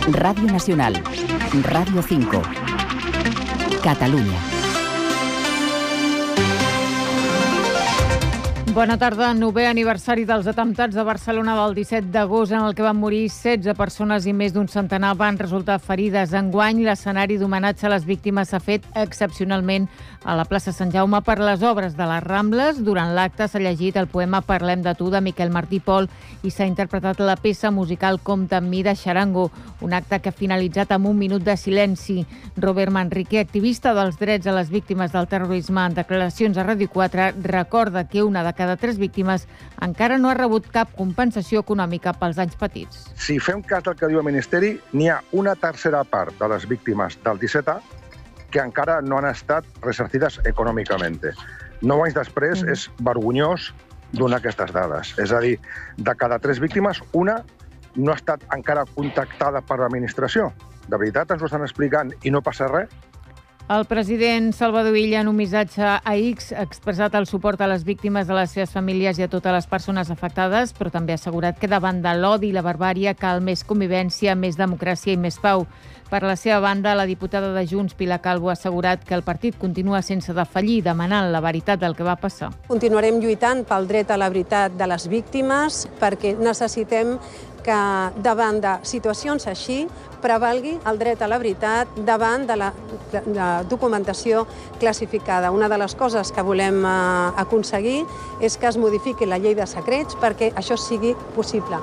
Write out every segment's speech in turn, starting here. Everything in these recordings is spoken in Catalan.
Radio Nacional, Radio 5, Catalunya. Bona tarda. 9è aniversari dels atemptats de Barcelona del 17 d'agost, en el que van morir 16 persones i més d'un centenar van resultar ferides. Enguany, l'escenari d'homenatge a les víctimes s'ha fet excepcionalment a la plaça Sant Jaume per les obres de les Rambles. Durant l'acte s'ha llegit el poema Parlem de tu, de Miquel Martí i Pol, i s'ha interpretat la peça musical Compta amb mi, de Xarango, un acte que ha finalitzat amb un minut de silenci. Robert Manrique, activista dels drets a les víctimes del terrorisme, en declaracions a Ràdio 4, recorda que una de cada 3 víctimes encara no ha rebut cap compensació econòmica pels danys patits. Si fem cas del que diu el Ministeri, n'hi ha una tercera part de les víctimes del 17A que encara no han estat ressarcides econòmicament. 9 anys després és vergonyós donar aquestes dades. És a dir, de cada 3 víctimes, una no ha estat encara contactada per l'administració. De veritat ens ho estan explicant i no passa res? El president Salvador Illa, en un missatge a X, ha expressat el suport a les víctimes, a les seves famílies i a totes les persones afectades, però també ha assegurat que davant de l'odi i la barbària cal més convivència, més democràcia i més pau. Per la seva banda, la diputada de Junts, Pilar Calvo, ha assegurat que el partit continua sense defallir, demanant la veritat del que va passar. Continuarem lluitant pel dret a la veritat de les víctimes, perquè necessitem que davant de situacions així prevalgui el dret a la veritat davant de la documentació classificada. Una de les coses que volem aconseguir és que es modifiqui la llei de secrets perquè això sigui possible.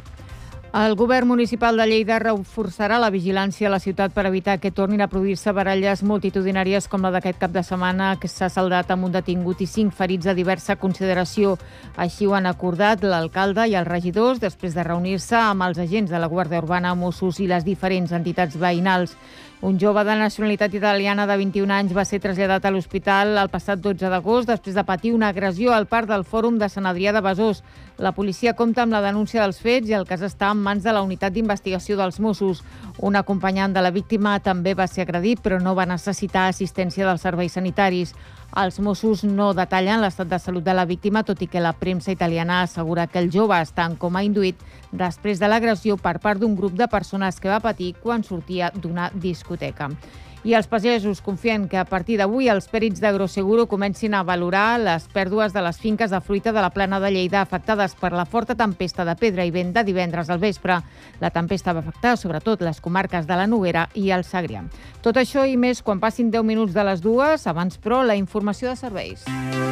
El govern municipal de Lleida reforçarà la vigilància a la ciutat per evitar que tornin a produir-se baralles multitudinàries com la d'aquest cap de setmana, que s'ha saldat amb un detingut i 5 ferits de diversa consideració. Així ho han acordat l'alcalde i els regidors després de reunir-se amb els agents de la Guàrdia Urbana, Mossos i les diferents entitats veïnals. Un jove de nacionalitat italiana de 21 anys va ser traslladat a l'hospital el passat 12 d'agost després de patir una agressió al parc del Fòrum de Sant Adrià de Besòs. La policia compta amb la denúncia dels fets i el cas està en mans de la unitat d'investigació dels Mossos. Un acompanyant de la víctima també va ser agredit, però no va necessitar assistència dels serveis sanitaris. Els Mossos no detallen l'estat de salut de la víctima, tot i que la premsa italiana assegura que el jove està en coma induït després de l'agressió per part d'un grup de persones que va patir quan sortia d'una discoteca. I els pagesos confien que a partir d'avui els pèrits d'Agroseguro comencin a valorar les pèrdues de les finques de fruita de la Plana de Lleida afectades per la forta tempesta de pedra i vent de divendres al vespre. La tempesta va afectar sobretot les comarques de la Noguera i el Segrià. Tot això i més quan passin 10 minuts de les 2, abans però la informació de serveis.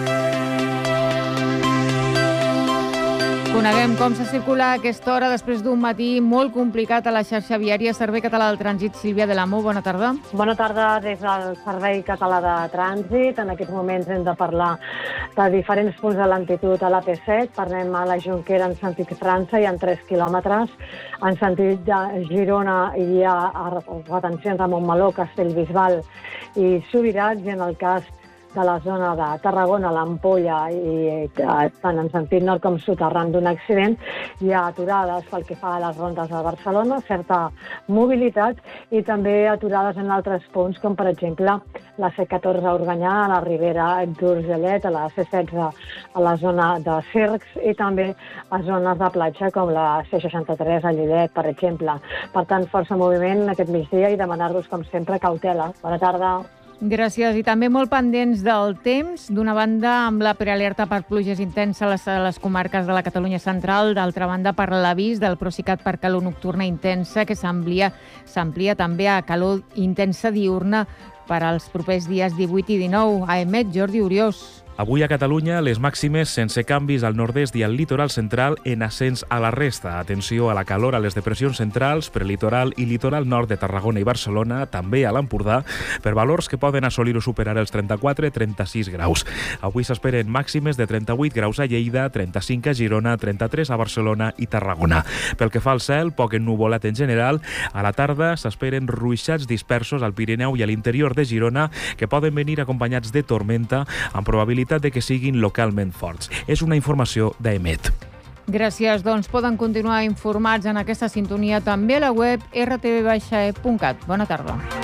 Coneguem com se circula a aquesta hora després d'un matí molt complicat a la xarxa viària. Servei Català del Trànsit, Sílvia de l'Amo, bona tarda. Bona tarda des del Servei Català de Trànsit. En aquests moments hem de parlar de diferents punts de lentitud a l'AP7. Parlem a la Jonquera en sentit França, hi ha 3 quilòmetres. En sentit de Girona hi ha retencions a Montmeló, Castellbisbal i Subirats, i en el cas de la zona de Tarragona, l'Ampolla, i tant en sentit nord com sud arran d'un accident, hi ha aturades pel que fa a les rondes de Barcelona, certa mobilitat, i també aturades en altres punts, com per exemple la C14 a Organyà, a la Ribera d'Urgellet, a la C16 a la zona de Cercs, i també a zones de platja com la C63 a Lillet, per exemple. Per tant, força moviment aquest migdia i demanar-vos, com sempre, cautela. Bona tarda. Gràcies. I també molt pendents del temps. D'una banda, amb la prealerta per pluges intenses a les comarques de la Catalunya central, d'altra banda, per l'avís del Procicat per calor nocturna intensa, que s'amplia també a calor intensa diurna per als propers dies 18 i 19. A Emet, Jordi Uriós. Avui a Catalunya, les màximes sense canvis al nord-est i al litoral central, en ascens a la resta. Atenció a la calor a les depressions centrals, prelitoral i litoral nord de Tarragona i Barcelona, també a l'Empordà, per valors que poden assolir o superar els 34-36 graus. Avui s'esperen màximes de 38 graus a Lleida, 35 a Girona, 33 a Barcelona i Tarragona. Pel que fa al cel, poc ennuvolat en general. A la tarda s'esperen ruixats dispersos al Pirineu i a l'interior de Girona, que poden venir acompanyats de tormenta, amb probabilitat de que siguin localment forts. És una informació d'Emet. Gràcies. Doncs poden continuar informats en aquesta sintonia també a la web rtv-e.cat. Bona tarda.